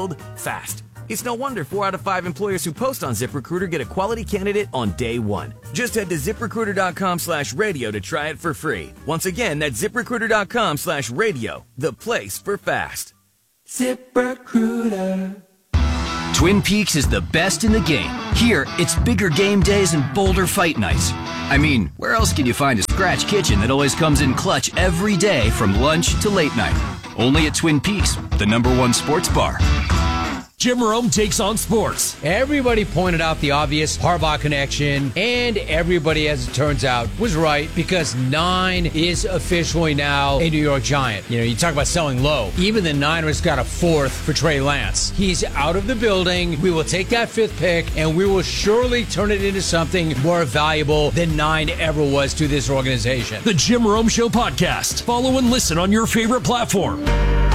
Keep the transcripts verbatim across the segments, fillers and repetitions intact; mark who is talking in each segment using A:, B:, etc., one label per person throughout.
A: filled, fast. It's no wonder four out of five employers who post on ZipRecruiter get a quality candidate on day one. Just head to ZipRecruiter.com slash radio to try it for free. Once again, that's ZipRecruiter.com slash radio, the place for fast. ZipRecruiter.
B: Twin Peaks is the best in the game. Here, it's bigger game days and bolder fight nights. I mean, where else can you find a scratch kitchen that always comes in clutch every day from lunch to late night? Only at Twin Peaks, the number one sports bar.
C: Jim Rome takes on sports.
D: Everybody pointed out the obvious Harbaugh connection, and everybody, as it turns out, was right because nine is officially now a New York Giant. You know, you talk about selling low. Even the Niners got a fourth for Trey Lance. He's out of the building. We will take that fifth pick, and we will surely turn it into something more valuable than nine ever was to this organization.
C: The Jim Rome Show podcast. Follow and listen on your favorite platform.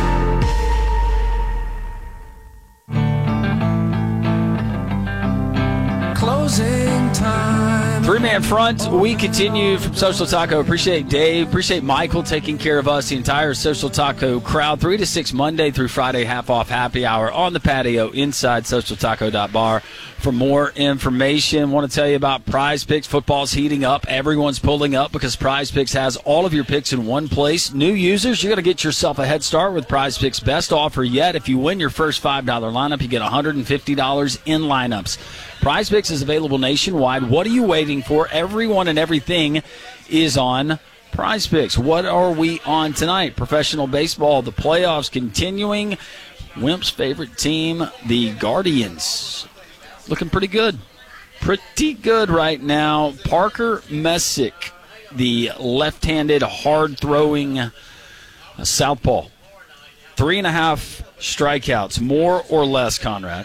E: Closing time.
F: Three-man front, we continue from Social Taco. Appreciate Dave, appreciate Michael taking care of us, the entire Social Taco crowd. Three to six Monday through Friday, half-off happy hour on the patio inside social taco dot bar. For more information, want to tell you about Prize Picks. Football's heating up. Everyone's pulling up because Prize Picks has all of your picks in one place. New users, you're going to get yourself a head start with Prize Picks' best offer yet. If you win your first five dollar lineup, you get one hundred fifty dollars in lineups. Prize Picks is available nationwide. What are you waiting for? Everyone and everything is on Prize Picks. What are we on tonight? Professional baseball, the playoffs continuing. Wimp's favorite team, the Guardians. Looking pretty good. Pretty good right now. Parker Messick, the left-handed, hard-throwing southpaw. Three and a half strikeouts, more or less, Conrad?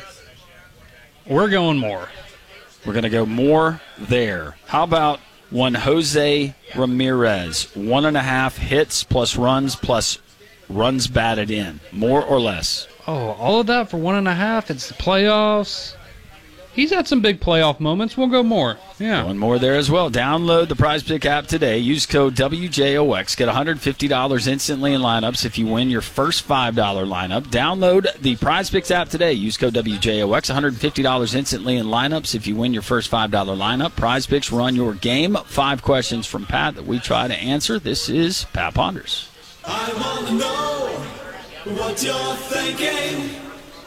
G: We're going more.
F: We're going to go more there. How about one Jose Ramirez? One and a half hits plus runs plus runs batted in. More or less?
G: Oh, all of that for one and a half? It's the playoffs. He's had some big playoff moments. We'll go more. Yeah.
F: One more there as well. Download the Prize Pick app today. Use code W J O X. Get one hundred fifty dollars instantly in lineups if you win your first five dollar lineup. Download the Prize Picks app today. Use code W J O X. one hundred fifty dollars instantly in lineups if you win your first five dollar lineup. Prize Picks, run your game. Five questions from Pat that we try to answer. This is Pat Ponders.
E: I want to know what you're thinking.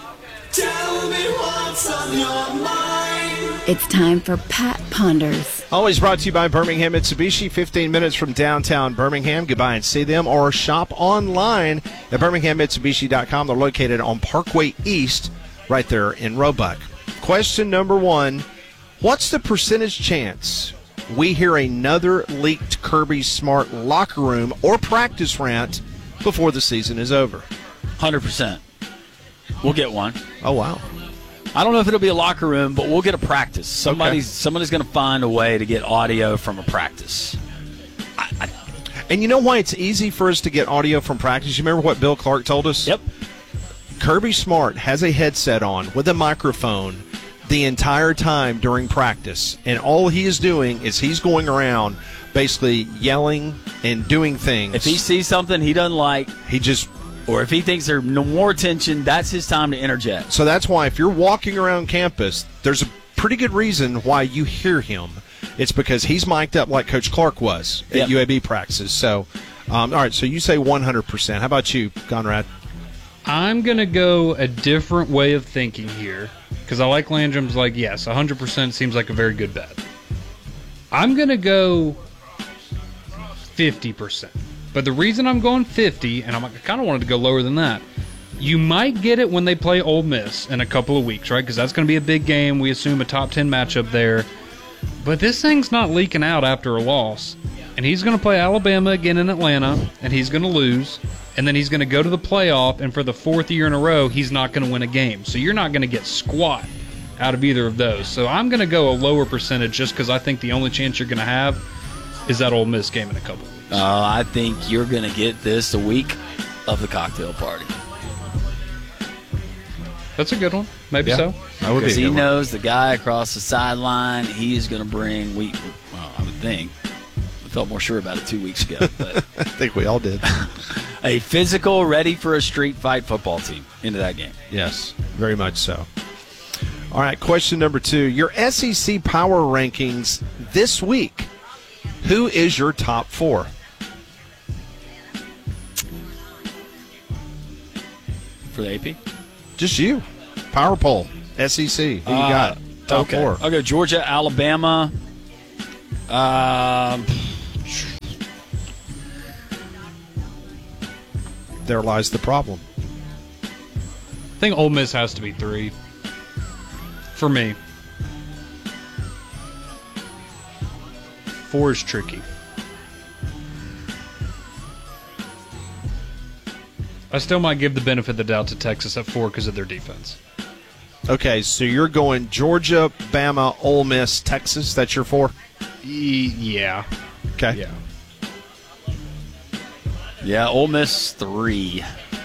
E: Tell me what's on your mind.
H: It's time for Pat Ponders.
I: Always brought to you by Birmingham Mitsubishi, fifteen minutes from downtown Birmingham. Goodbye and see them, or shop online at birmingham mitsubishi dot com. They're located on Parkway East, right there in Roebuck. Question number one, what's the percentage chance we hear another leaked Kirby Smart locker room or practice rant before the season is over?
F: one hundred percent. We'll get one.
I: Oh, wow.
F: I don't know if it'll be a locker room, but we'll get a practice. Somebody's
I: okay.
F: Somebody's going to find a way to get audio from a practice.
I: I, I, and you know why it's easy for us to get audio from practice? You remember what Bill Clark told us?
F: Yep.
I: Kirby Smart has a headset on with a microphone the entire time during practice, and all he is doing is he's going around basically yelling and doing things.
F: If he sees something he doesn't like,
I: he just...
F: Or if he thinks there's no more attention, that's his time to interject.
I: So that's why if you're walking around campus, there's a pretty good reason why you hear him. It's because he's mic'd up like Coach Clark was at yep. U A B practices. So, um, all right, so you say one hundred percent. How about you, Conrad?
G: I'm going to go a different way of thinking here because I like Landrum's like, yes, one hundred percent seems like a very good bet. I'm going to go fifty percent. But the reason I'm going fifty, and I'm, I kind of wanted to go lower than that, you might get it when they play Ole Miss in a couple of weeks, right? Because that's going to be a big game. We assume a top ten matchup there. But this thing's not leaking out after a loss. And he's going to play Alabama again in Atlanta, and he's going to lose. And then he's going to go to the playoff, and for the fourth year in a row, he's not going to win a game. So you're not going to get squat out of either of those. So I'm going to go a lower percentage just because I think the only chance you're going to have is that Ole Miss game in a couple of weeks.
F: Uh, I think you're going to get this the week of the cocktail party.
G: That's a good one. Maybe
F: yeah.
G: so.
F: Because he one. knows the guy across the sideline, he's going to bring wheat. Well, I would think. I felt more sure about it two weeks ago. But
I: I think we all did.
F: a physical, ready for a street fight football team into that game.
I: Yes, very much so. All right, question number two. Your S E C power rankings this week. Who is your top four?
F: For the A P?
I: Just you. Power poll. S E C. Who you
F: Uh,
I: got? Top
F: okay.
I: four.
F: I'll go Georgia, Alabama. Um,
I: There lies the problem.
G: I think Ole Miss has to be three. For me. Four is tricky. I still might give the benefit of the doubt to Texas at four because of their defense.
I: Okay, so you're going Georgia, Bama, Ole Miss, Texas. That's your four?
G: E- yeah.
I: Okay.
G: Yeah.
F: yeah, Ole Miss three.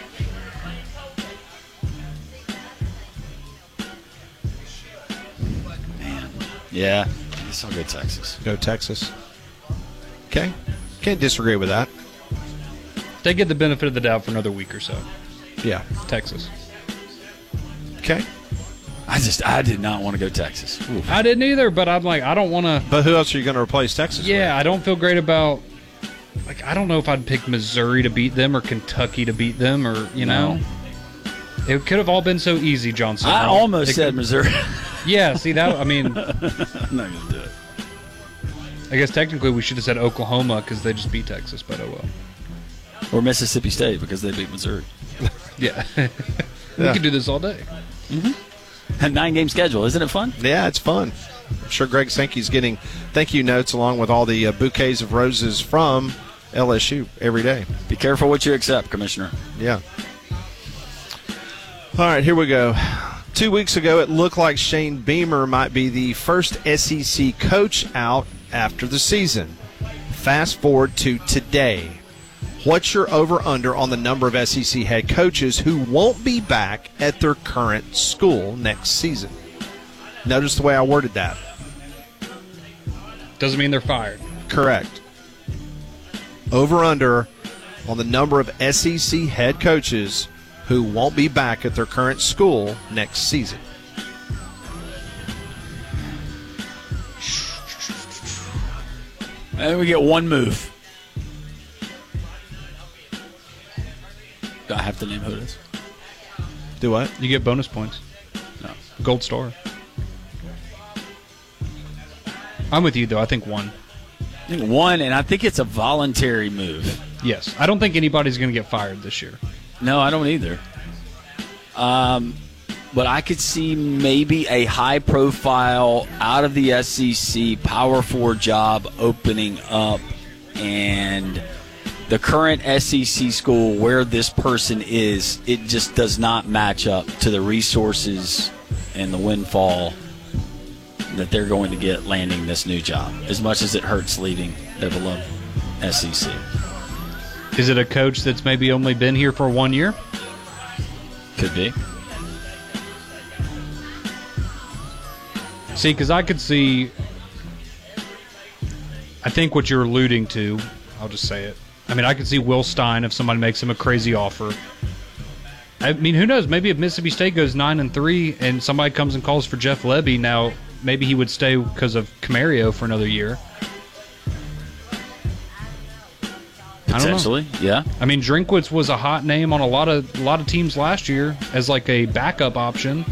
F: Man, yeah, I guess I'll go Texas.
I: Go Texas. Okay. Can't disagree with that.
G: They get the benefit of the doubt for another week or so.
I: Yeah.
G: Texas.
I: Okay.
F: I just, I did not want to go Texas. Oof.
G: I didn't either, but I'm like, I don't want to.
I: But who else are you going to replace Texas
G: Yeah, I don't feel great about. Like, I don't know if I'd pick Missouri to beat them or Kentucky to beat them or, you know. It could have all been so easy, Johnson.
F: I almost
G: It
F: said
G: could-
F: Missouri.
G: Yeah, see, that, I mean,
F: I'm not going to do it.
G: I guess technically we should have said Oklahoma because they just beat Texas, but oh well.
F: Or Mississippi State because they beat Missouri.
G: Yeah. We
I: Yeah.
G: could do this all day.
F: A nine-game schedule. Isn't it fun?
I: with? Yeah, it's fun. I'm sure Greg Sankey's getting thank you notes along with all the uh, bouquets of roses from L S U every day.
F: Be careful what you accept, Commissioner.
I: Yeah. All right, here we go. Two weeks ago, it looked like Shane Beamer might be the first S E C coach out after the season. Fast forward to today. What's your over-under on the number of S E C head coaches who won't be back at their current school next season? Notice the way I worded that.
G: Doesn't mean they're fired.
I: Correct. Over-under on the number of S E C head coaches who won't be back at their current school next season.
F: And we get one move. Do I have to name who it is?
I: Do what?
G: You get bonus points.
F: No.
G: Gold star. I'm with you, though. I think one.
F: I think one, and I think it's a voluntary move.
G: Yes. I don't think anybody's going to get fired this year.
F: No, I don't either. Um, but I could see maybe a high-profile, out of the S E C Power Four job opening up, and the current S E C school where this person is, it just does not match up to the resources and the windfall that they're going to get landing this new job, as much as it hurts leaving their beloved S E C.
G: Is it a coach that's maybe only been here for one year?
F: Could be.
G: See, because I could see, I think what you're alluding to, I'll just say it. I mean, I could see Will Stein if somebody makes him a crazy offer. I mean, who knows? Maybe if Mississippi State goes nine and three, and somebody comes and calls for Jeff Lebby, now maybe he would stay because of Camario for another year.
F: Potentially, yeah.
G: I mean, Drinkwitz was a hot name on a lot of a lot of teams last year as like a backup option.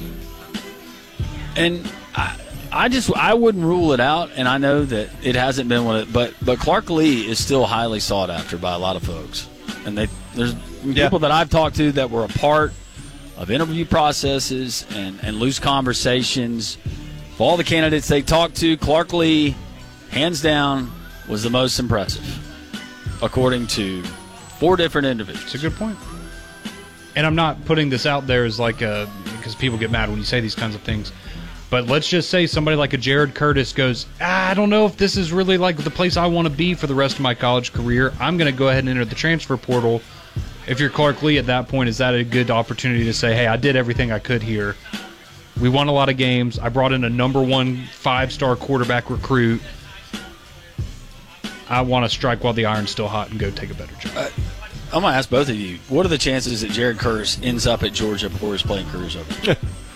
F: And I, I just I wouldn't rule it out, and I know that it hasn't been one of, but but Clark Lee is still highly sought after by a lot of folks, and they there's
I: Yeah.
F: people that I've talked to that were a part of interview processes and and loose conversations. Of all the candidates they talked to, Clark Lee, hands down, was the most impressive, according to four different individuals.
G: It's a good point. And I'm not putting this out there as like a, because people get mad when you say these kinds of things. But let's just say somebody like a Jared Curtis goes, ah, I don't know if this is really like the place I want to be for the rest of my college career. I'm going to go ahead and enter the transfer portal. If you're Clark Lee at that point, is that a good opportunity to say, hey, I did everything I could here. We won a lot of games. I brought in a number one five-star quarterback recruit. I want to strike while the iron's still hot and go take a better job.
F: Uh, I'm going to ask both of you, what are the chances that Jared Curse ends up at Georgia before his playing career is over?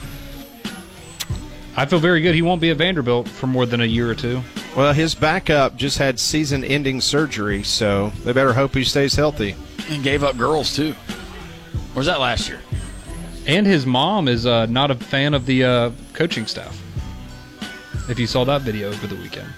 G: I feel very good. He won't be at Vanderbilt for more than a year or two.
I: Well, his backup just had season-ending surgery, so they better hope he stays healthy.
F: And gave up girls, too. Or was that last year?
G: And his mom is uh, not a fan of the uh, coaching staff, if you saw that video over the weekend.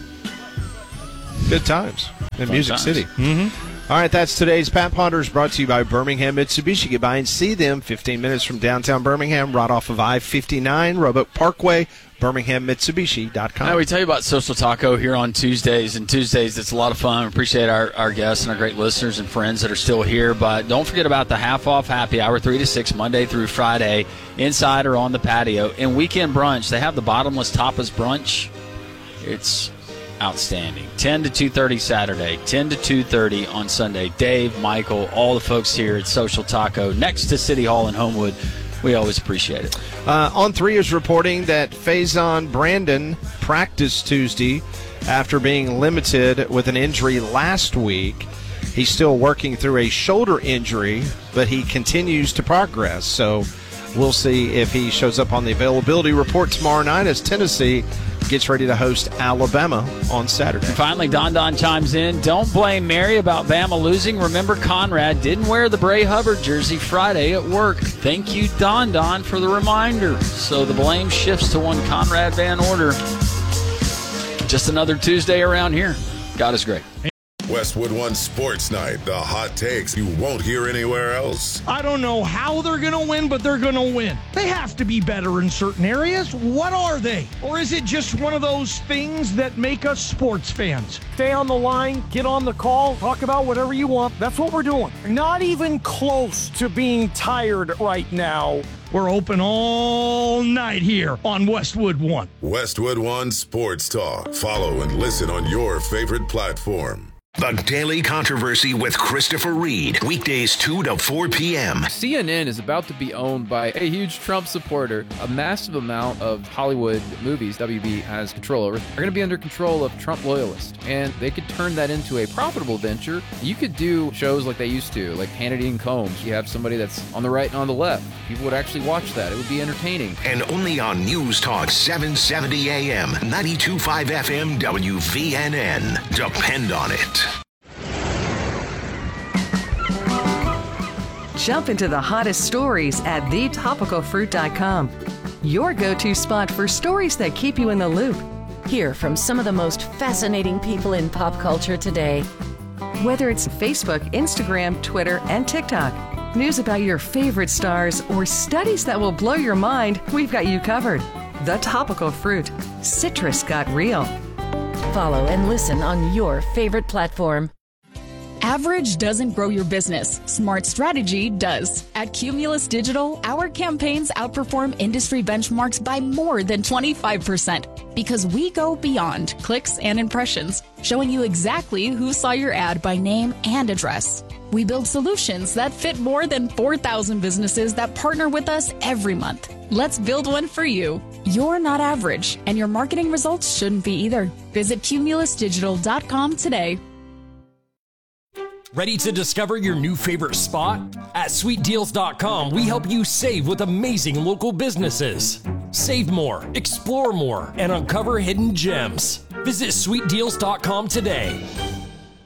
I: Good times in
F: Fun
I: Music
F: times.
I: City. Mm-hmm. All right, that's today's Pat Ponders, brought to you by Birmingham Mitsubishi. Get by and see them fifteen minutes from downtown Birmingham, right off of I fifty-nine, Roebuck Parkway, Birmingham Mitsubishi dot com.
F: Now, we tell you about Social Taco here on Tuesdays, and Tuesdays it's a lot of fun. We appreciate our, our guests and our great listeners and friends that are still here, but don't forget about the half-off happy hour, three to six, Monday through Friday, inside or on the patio. And weekend brunch, they have the bottomless tapas brunch. It's outstanding. ten to two thirty Saturday, ten to two thirty on Sunday. Dave, Michael, all the folks here at Social Taco next to City Hall in Homewood. We always appreciate it.
I: Uh, On three is reporting that Faison Brandon practiced Tuesday after being limited with an injury last week. He's still working through a shoulder injury, but he continues to progress. So we'll see if he shows up on the availability report tomorrow night as Tennessee gets ready to host Alabama on Saturday.
F: And finally, Don Don chimes in. Don't blame Mary about Bama losing. Remember, Conrad didn't wear the Bray Hubbard jersey Friday at work. Thank you, Don Don, for the reminder. So the blame shifts to one Conrad Van Order. Just another Tuesday around here. God is great.
J: Westwood One Sports Night, the hot takes you won't hear anywhere else.
K: I don't know how they're going to win, but they're going to win. They have to be better in certain areas. What are they? Or is it just one of those things that make us sports fans? Stay on the line, get on the call, talk about whatever you want. That's what we're doing. Not even close to being tired right now. We're open all night here on Westwood One.
J: Westwood One Sports Talk. Follow and listen on your favorite platform.
L: The Daily Controversy with Christopher Reed. Weekdays two to four p.m.
M: C N N is about to be owned by a huge Trump supporter. A massive amount of Hollywood movies W B has control over are going to be under control of Trump loyalists. And they could turn that into a profitable venture. You could do shows like they used to, like Hannity and Combs. You have somebody that's on the right and on the left. People would actually watch that. It would be entertaining.
L: And only on News Talk seven seventy A M, ninety-two point five F M W V N N. Depend on it.
N: Jump into the hottest stories at the topical fruit dot com. Your go-to spot for stories that keep you in the loop.
H: Hear from some of the most fascinating people in pop culture today.
N: Whether it's Facebook, Instagram, Twitter, and TikTok, news about your favorite stars, or studies that will blow your mind, we've got you covered. The Topical Fruit. Citrus got real.
H: Follow and listen on your favorite platform.
O: Average doesn't grow your business. Smart strategy does. At Cumulus Digital, our campaigns outperform industry benchmarks by more than twenty-five percent because we go beyond clicks and impressions, showing you exactly who saw your ad by name and address. We build solutions that fit more than four thousand businesses that partner with us every month. Let's build one for you. You're not average, and your marketing results shouldn't be either. Visit cumulus digital dot com today.
C: Ready to discover your new favorite spot? At sweet deals dot com, we help you save with amazing local businesses. Save more, explore more, and uncover hidden gems. Visit sweet deals dot com today.